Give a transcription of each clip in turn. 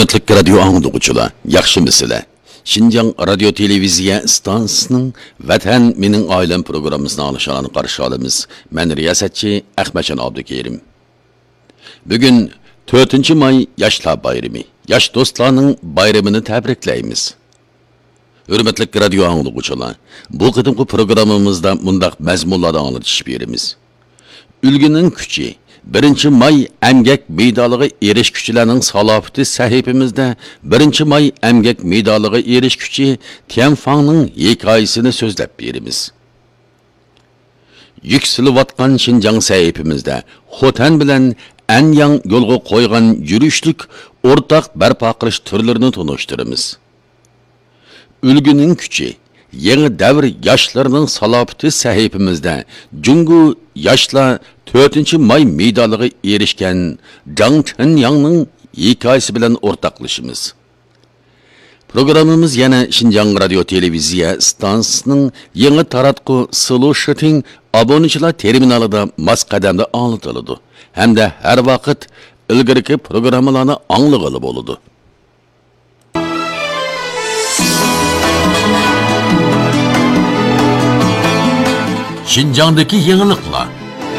Hürmetlik radyo anlıqçılar, yaxşımısılar? Şinjan Radyo Televiziya stansiyasının Vatan Mening Ailem programmasını alışalarını qarşı alımız. Ben riyasatçı Ahmetcan Abdukerim. Bugün 4 may Yaşlar Bayrami, yaş dostlarının bayramını təbrikləyimiz. Hürmetlik radyo anlıqçılar, bu qıdımqı programımızda mundaq məzmunlardan anlatış berimiz. Ülgünün küçü, 1 may emgek meydalığı eriş küçülerinin salafeti sahipimizde 1 may emgek meydalığı eriş küçü Tianfan'ın hikayesini sözlep berimiz. Yükselivatkan Şinjan sahipimizde Xotan bilen Anyang yolga koygan yürüyüşlük ortak berpa qilish türlerini tanıştırımız. Ülgünün küçü, yeni devr yaşlarının salafeti sahipimizde Jungu yaşla 4 may meydalığı erişken Zhang Chenyang'ның hikayesi bilen ortaklaşımız. Programımız yana Şinjan Radyo Televiziya stansiyasının yeni taratqı Solution abonechilar terminalida mas qadamda anlatıldı. Hem de her vakit ilgirki programmalarni anlıqılı boludu. Şinjan'daki yenilikler.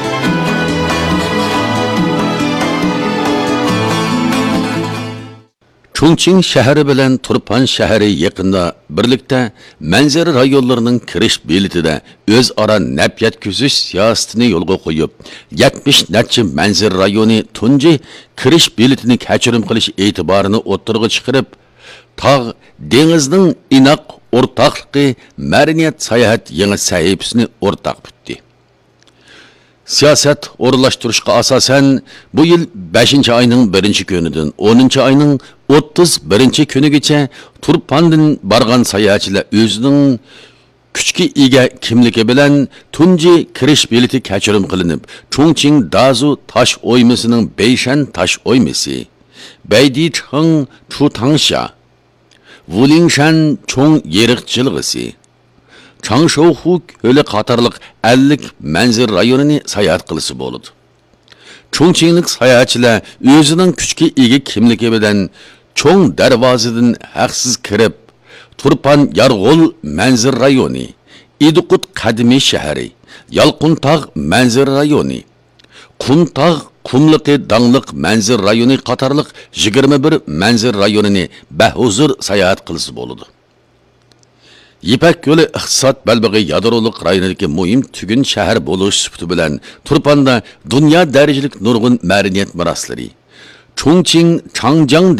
Chongqing şehri bilen Turpan şehri yakında birlikte manzara rayonlarının kiriş biletide özara nep yetküzüş siyasetini yolga koyup 70 neçe manzara rayonu tunji kiriş biletini keçirim qilish etibarını o'ttirg'i chiqarib tağ dengizning inoq o'rtaqligi madaniyat sayohat yangi sahifasini o'rtaq bitdi. Siyaset orlaştırışqa asasen bu yıl 5. ayının 1. günüdün 10. ayının 31. günügacha Turpandan bargan sayohatchilar özünün küçki ega kimligi bilan tunji kirish bileti keçirim qilinib, Chongqing Dazu taş oymasining Beyshan taş oymasi, Beidicheng Chutangsha, Wulingshan Chong yeriqchilg'isi, Changshohu köle qatarlıq 50 manzil rayonini sayohat qilisi bo'ladi. Chongqinglik sayohatchilar o'zining kuchga ega kimligi bilan Chong darvozadan haqsiz kirib, Turpan Yarg'ul manzil rayoni, Idiqut qadimiy shahri, Yalquntog' manzil rayoni, Qumtog' qumliqi dangliq manzil rayoni qatarlıq 21 manzil rayonini bahuzur sayohat qilisi bo'ladi. Yipak yo'li iqtisod balbig'i yadroliq rayonidagi muhim tugun shahar bo'lish sifati bilan Turpanda dunyo darajalik nurg'un madaniyat meroslari Chongqing Changjiang